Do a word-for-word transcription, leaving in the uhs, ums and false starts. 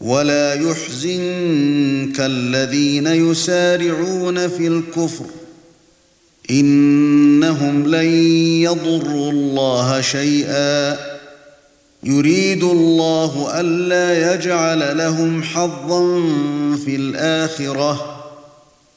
ولا يحزنك الذين يسارعون في الكفر إنهم لن يضروا الله شيئا يريد الله ألا يجعل لهم حظا في الآخرة